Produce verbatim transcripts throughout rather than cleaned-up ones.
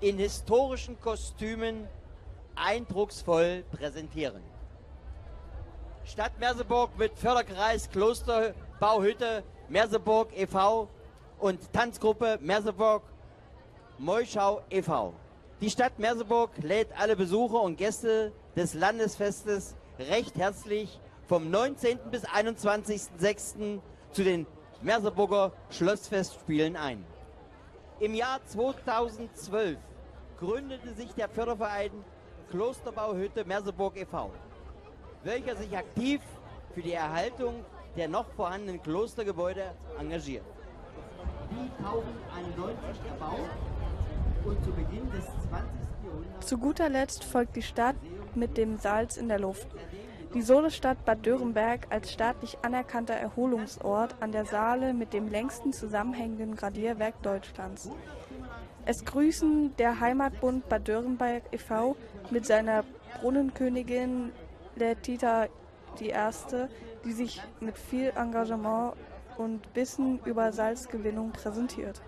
in historischen Kostümen eindrucksvoll präsentieren. Stadt Merseburg mit Förderkreis Klosterbauhütte Merseburg e V und Tanzgruppe Merseburg Moischau e V Die Stadt Merseburg lädt alle Besucher und Gäste des Landesfestes recht herzlich vom neunzehnten bis einundzwanzigsten sechsten zu den Merseburger Schlossfestspielen ein. Im Jahr zweitausendzwölf gründete sich der Förderverein Klosterbauhütte Merseburg e V, welcher sich aktiv für die Erhaltung der noch vorhandenen Klostergebäude engagiert. Die tausendeinundneunzig erbaut und zu Beginn des zwanzigsten Jahrhunderts... Zu guter Letzt folgt die Stadt mit dem Salz in der Luft. Die Solestadt Bad Dörenberg als staatlich anerkannter Erholungsort an der Saale mit dem längsten zusammenhängenden Gradierwerk Deutschlands. Es grüßen der Heimatbund Bad Dörenberg e V mit seiner Brunnenkönigin Letita die Erste, die sich mit viel Engagement und Wissen über Salzgewinnung präsentiert.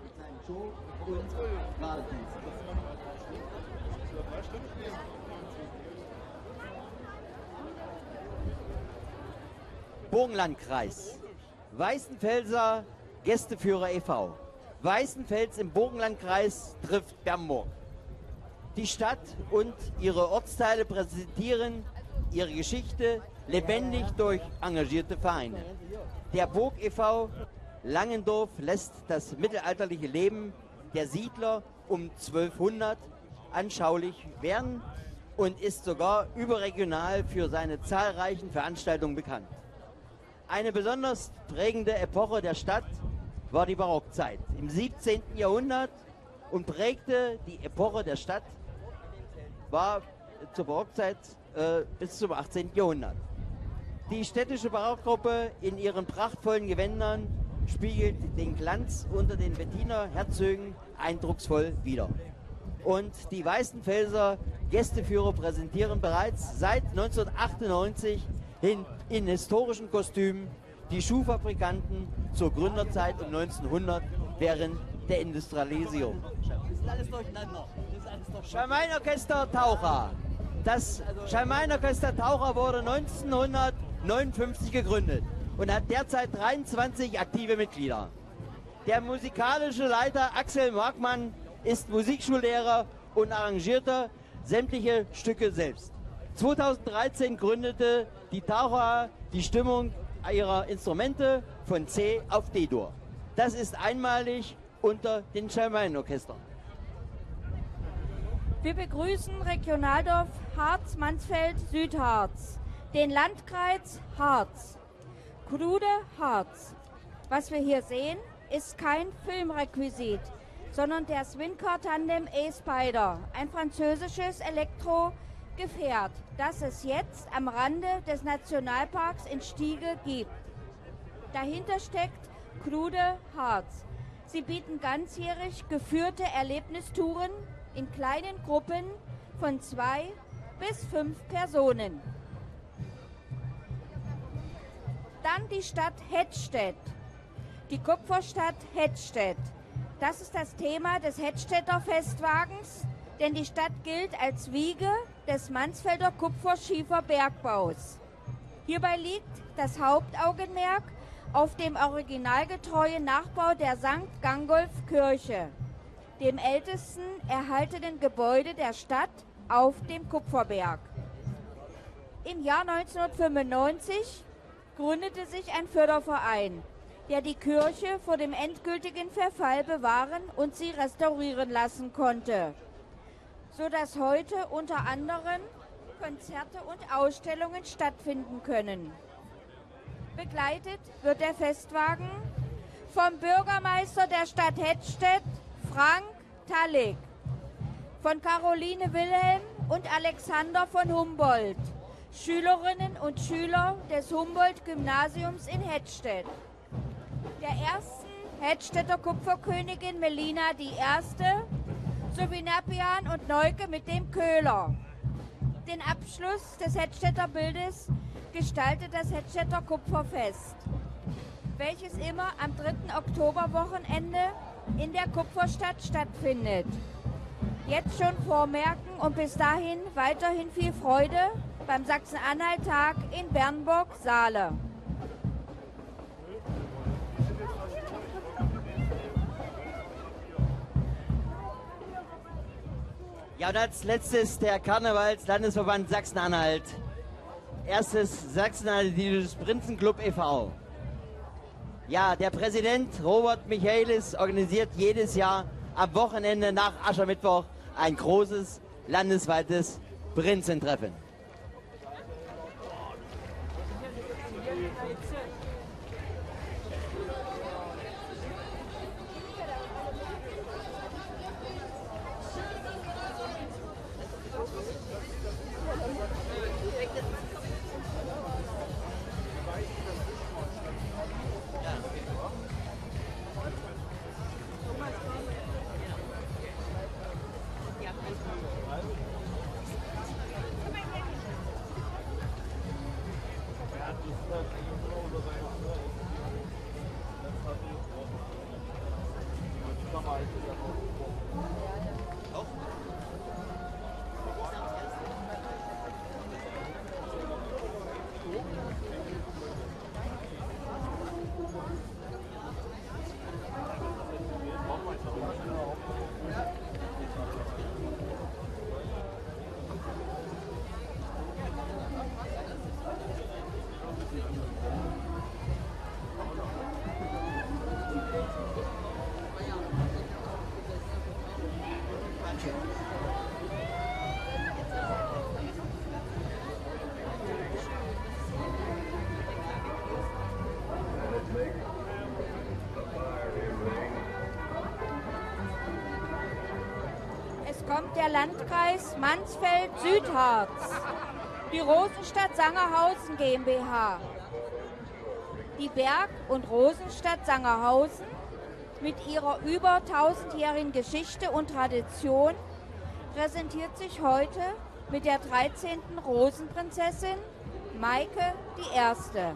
Burgenlandkreis, Weißenfelser Gästeführer e V Weißenfels im Burgenlandkreis trifft Bernburg. Die Stadt und ihre Ortsteile präsentieren ihre Geschichte lebendig durch engagierte Vereine. Der Burg e V Langendorf lässt das mittelalterliche Leben der Siedler um zwölfhundert anschaulich werden und ist sogar überregional für seine zahlreichen Veranstaltungen bekannt. Eine besonders prägende Epoche der Stadt war die Barockzeit im siebzehnten Jahrhundert und prägte die Epoche der Stadt, war zur Barockzeit äh, bis zum achtzehnten Jahrhundert. Die städtische Barockgruppe in ihren prachtvollen Gewändern spiegelt den Glanz unter den Wettiner Herzögen eindrucksvoll wider. Und die Weißenfelser Gästeführer präsentieren bereits seit neunzehnhundertachtundneunzig in, in historischen Kostümen die Schuhfabrikanten zur Gründerzeit um neunzehnhundert während der Industrialisierung. Das ist alles durcheinander. Schalmeinorchester Taucher. Das Schalmeinorchester Taucher wurde neunzehnhundertneunundfünfzig gegründet und hat derzeit dreiundzwanzig aktive Mitglieder. Der musikalische Leiter Axel Markmann ist Musikschullehrer und arrangierte sämtliche Stücke selbst. zweitausenddreizehn gründete die Taucher die Stimmung ihrer Instrumente von C auf D-Dur. Das ist einmalig unter den Schalmeinorchestern. Wir begrüßen Regionaldorf Harz-Mansfeld-Südharz, den Landkreis Harz, Krude Harz. Was wir hier sehen, ist kein Filmrequisit, sondern der Swincar-Tandem E-Spider, ein französisches Elektrogefährt, das es jetzt am Rande des Nationalparks in Stiege gibt. Dahinter steckt Krude Harz. Sie bieten ganzjährig geführte Erlebnistouren in kleinen Gruppen von zwei bis fünf Personen. Dann die Stadt Hettstedt, die Kupferstadt Hettstedt. Das ist das Thema des Hettstedter Festwagens, denn die Stadt gilt als Wiege des Mansfelder Kupferschieferbergbaus. Hierbei liegt das Hauptaugenmerk auf dem originalgetreuen Nachbau der Sankt Gangolf Kirche, dem ältesten erhaltenen Gebäude der Stadt auf dem Kupferberg. Im Jahr neunzehnhundertfünfundneunzig gründete sich ein Förderverein, der die Kirche vor dem endgültigen Verfall bewahren und sie restaurieren lassen konnte, sodass heute unter anderem Konzerte und Ausstellungen stattfinden können. Begleitet wird der Festwagen vom Bürgermeister der Stadt Hettstedt, Frank Tallig, von Caroline Wilhelm und Alexander von Humboldt, Schülerinnen und Schüler des Humboldt-Gymnasiums in Hettstedt, der ersten Hettstedter Kupferkönigin Melina die Erste sowie Napian und Neuke mit dem Köhler. Den Abschluss des Hettstedter Bildes gestaltet das Hettstedter Kupferfest, welches immer am dritten Oktoberwochenende in der Kupferstadt stattfindet. jetzt schon vormerken und bis dahin weiterhin viel Freude beim Sachsen-Anhalt-Tag in Bernburg-Saale. Ja, und als letztes der Karnevals-Landesverband Sachsen-Anhalt. Erstes Sachsen-Anhaltisches Prinzenclub e V Ja, der Präsident Robert Michaelis organisiert jedes Jahr am Wochenende nach Aschermittwoch ein großes landesweites Prinzentreffen. Kommt der Landkreis Mansfeld-Südharz, die Rosenstadt Sangerhausen GmbH, die Berg- und Rosenstadt Sangerhausen mit ihrer über tausendjährigen Geschichte und Tradition präsentiert sich heute mit der dreizehnten Rosenprinzessin Maike die Erste.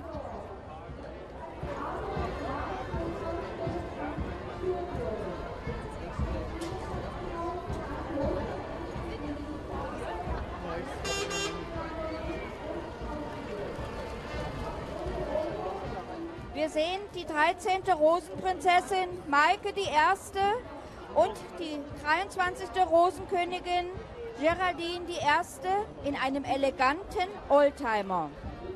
Wir sehen die dreizehnte Rosenprinzessin Maike die Erste und die dreiundzwanzigste Rosenkönigin Geraldine die Erste in einem eleganten Oldtimer.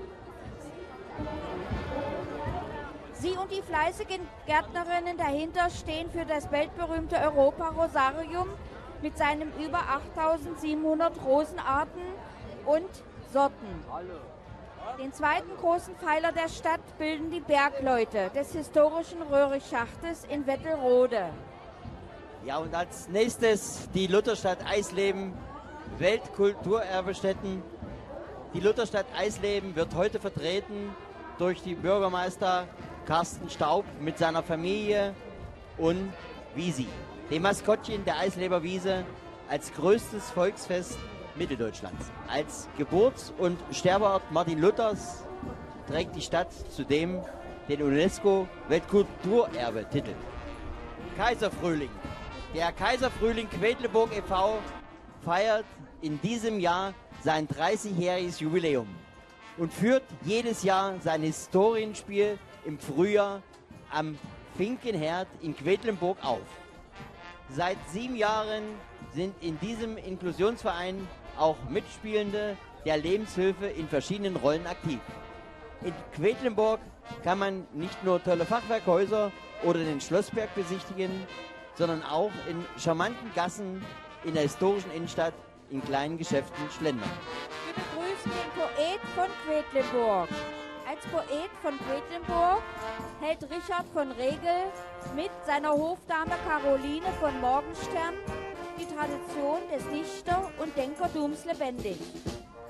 Sie und die fleißigen Gärtnerinnen dahinter stehen für das weltberühmte Europa-Rosarium mit seinen über achttausendsiebenhundert Rosenarten und Sorten. Den zweiten großen Pfeiler der Stadt bilden die Bergleute des historischen Röhrichschachtes in Wettelrode. Ja, und als nächstes die Lutherstadt Eisleben, Weltkulturerbestätten. Die Lutherstadt Eisleben wird heute vertreten durch die Bürgermeister Carsten Staub mit seiner Familie und Wiesi, dem Maskottchen der Eisleber Wiese, als größtes Volksfest Mitteldeutschlands. Als Geburts- und Sterbeort Martin Luthers trägt die Stadt zudem den UNESCO-Weltkulturerbe-Titel. Kaiserfrühling. Der Kaiserfrühling Quedlinburg e V feiert in diesem Jahr sein dreißigjähriges Jubiläum und führt jedes Jahr sein Historienspiel im Frühjahr am Finkenherd in Quedlinburg auf. Seit sieben Jahren sind in diesem Inklusionsverein auch Mitspielende der Lebenshilfe in verschiedenen Rollen aktiv. In Quedlinburg kann man nicht nur tolle Fachwerkhäuser oder den Schlossberg besichtigen, sondern auch in charmanten Gassen in der historischen Innenstadt in kleinen Geschäften schlendern. Wir begrüßen den Poet von Quedlinburg. Als Poet von Quedlinburg hält Richard von Regel mit seiner Hofdame Caroline von Morgenstern die Tradition des Dichter- und Denkertums lebendig.